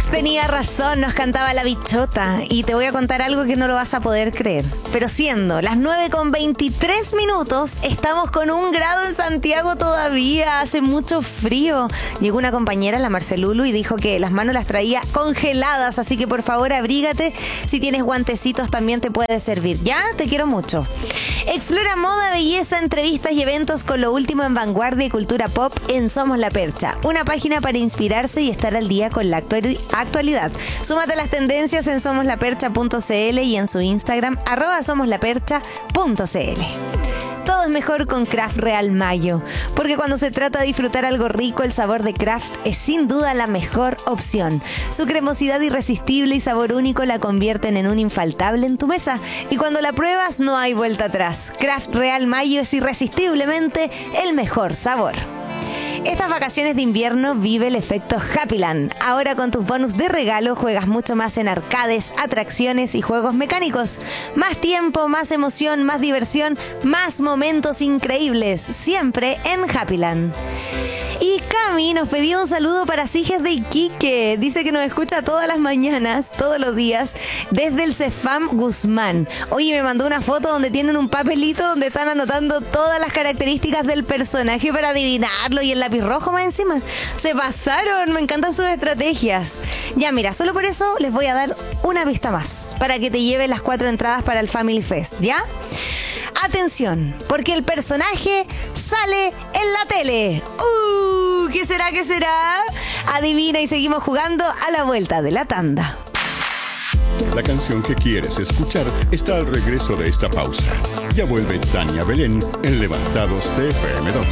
tenía razón, nos cantaba La Bichota. Y te voy a contar algo que no lo vas a poder creer. Pero siendo las 9:23, estamos con 1 grado en Santiago todavía. Hace mucho frío. Llegó una compañera, la Marcelulu, y dijo que las manos las traía congeladas. Así que por favor abrígate. Si tienes guantecitos también te puede servir. ¿Ya? Te quiero mucho. Explora moda, belleza, entrevistas y eventos con lo último en vanguardia y cultura pop en Somos La Percha. Una página para inspirarse y estar al día con la actualidad. Súmate a las tendencias en somoslapercha.cl y en su Instagram @somoslapercha.cl. Todo es mejor con Kraft Real Mayo, porque cuando se trata de disfrutar algo rico, el sabor de Kraft es sin duda la mejor opción. Su cremosidad irresistible y sabor único la convierten en un infaltable en tu mesa, y cuando la pruebas no hay vuelta atrás. Kraft Real Mayo es irresistiblemente el mejor sabor. Estas vacaciones de invierno vive el efecto Happyland. Ahora con tus bonus de regalo juegas mucho más en arcades, atracciones y juegos mecánicos. Más tiempo, más emoción, más diversión, más momentos increíbles. Siempre en Happyland. Y Cami nos pedía un saludo para Siges de Iquique. Dice que nos escucha todas las mañanas, todos los días, desde el Cefam Guzmán. Oye, me mandó una foto donde tienen un papelito donde están anotando todas las características del personaje para adivinarlo, y el lápiz rojo más encima. Se pasaron, me encantan sus estrategias. Ya mira, solo por eso les voy a dar una pista más, para que te lleven las 4 entradas para el Family Fest, ¿ya? Atención, porque el personaje sale en la tele. ¿Qué será? ¿Qué será? Adivina y seguimos jugando a la vuelta de la tanda. La canción que quieres escuchar está al regreso de esta pausa. Ya vuelve Tania Belén en Levantados de FM2.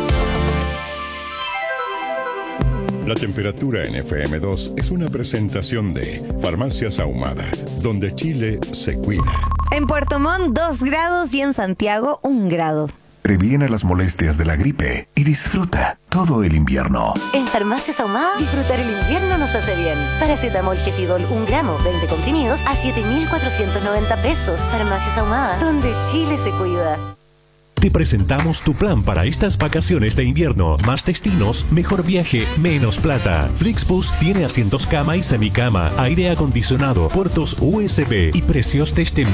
La temperatura en FM2 es una presentación de Farmacias Ahumada, donde Chile se cuida. En Puerto Montt 2 grados y en Santiago 1 grado. Previene las molestias de la gripe y disfruta todo el invierno. En Farmacias Ahumada, disfrutar el invierno nos hace bien. Paracetamol Gesidol 1 gramo, 20 comprimidos a 7.490 pesos. Farmacias Ahumada, donde Chile se cuida. Te presentamos tu plan para estas vacaciones de invierno. Más destinos, mejor viaje, menos plata. Flixbus tiene asientos cama y semicama, aire acondicionado, puertos USB y precios desde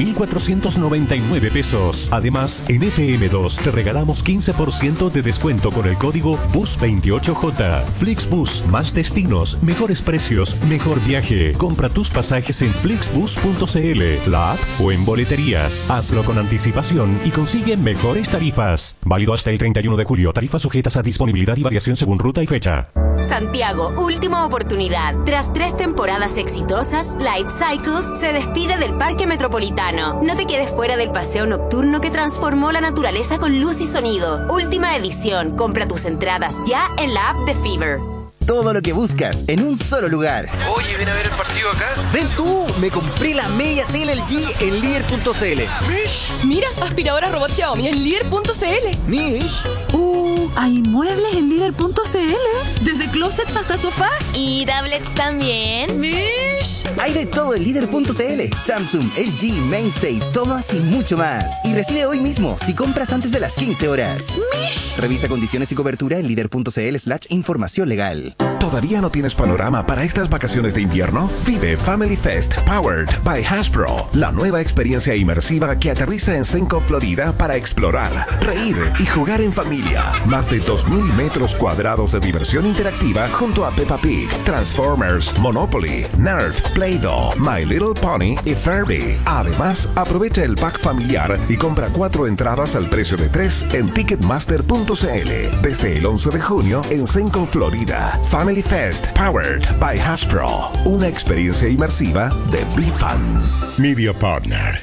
1.499 pesos. Además, en FM2 te regalamos 15% de descuento con el código BUS28J. Flixbus, más destinos, mejores precios, mejor viaje. Compra tus pasajes en flixbus.cl, la app o en boleterías. Hazlo con anticipación y consigue mejores tarifas. Válido hasta el 31 de julio. Tarifas sujetas a disponibilidad y variación según ruta y fecha. Santiago, última oportunidad. Tras 3 temporadas exitosas, Light Cycles se despide del Parque Metropolitano. No te quedes fuera del paseo nocturno que transformó la naturaleza con luz y sonido. Última edición. Compra tus entradas ya en la app de Fever. Todo lo que buscas en un solo lugar. Oye, ven a ver el partido acá. Ven tú, me compré la media tele LG en líder.cl. Mish. Mira, aspiradora robot Xiaomi en líder.cl. Mish. Hay muebles en líder.cl. Desde closets hasta sofás. Y tablets también. Mish. Hay de todo en líder.cl. Samsung, LG, Mainstays, Thomas y mucho más. Y recibe hoy mismo si compras antes de las 15 horas. Mish. Revisa condiciones y cobertura en líder.cl/información legal. ¿Todavía no tienes panorama para estas vacaciones de invierno? Vive Family Fest Powered by Hasbro, la nueva experiencia inmersiva que aterriza en Senco, Florida, para explorar, reír y jugar en familia. Más de 2.000 metros cuadrados de diversión interactiva junto a Peppa Pig, Transformers, Monopoly, Nerf, Play-Doh, My Little Pony y Furby. Además, aprovecha el pack familiar y compra 4 entradas al precio de 3 en Ticketmaster.cl. Desde el 11 de junio en Senco, Florida. Family Fest Powered by Hasbro, una experiencia inmersiva de BeFun. Media Partner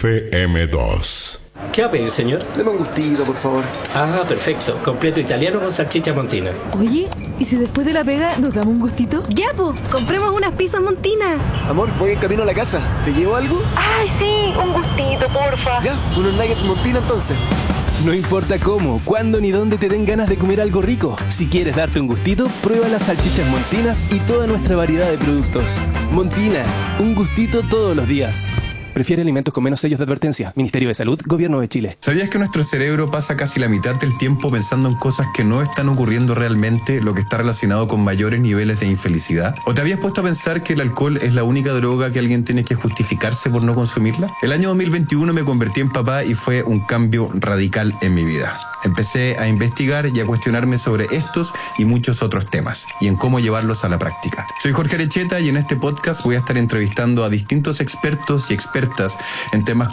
FM2. ¿Qué va a pedir, señor? Deme un gustito, por favor. Ah, perfecto. Completo italiano con salchicha montina. Oye, ¿y si después de la pega nos damos un gustito? Ya, po, compremos unas pizzas montinas. Amor, voy en camino a la casa. ¿Te llevo algo? Ay, sí, un gustito, porfa. Ya, unos nuggets montina entonces. No importa cómo, cuándo ni dónde te den ganas de comer algo rico. Si quieres darte un gustito, prueba las salchichas Montinas y toda nuestra variedad de productos. Montina, un gustito todos los días. Prefiere alimentos con menos sellos de advertencia. Ministerio de Salud, Gobierno de Chile. ¿Sabías que nuestro cerebro pasa casi la mitad del tiempo pensando en cosas que no están ocurriendo realmente, lo que está relacionado con mayores niveles de infelicidad? ¿O te habías puesto a pensar que el alcohol es la única droga que alguien tiene que justificarse por no consumirla? El año 2021 me convertí en papá y fue un cambio radical en mi vida. Empecé a investigar y a cuestionarme sobre estos y muchos otros temas y en cómo llevarlos a la práctica. Soy Jorge Arecheta y en este podcast voy a estar entrevistando a distintos expertos y expertas en temas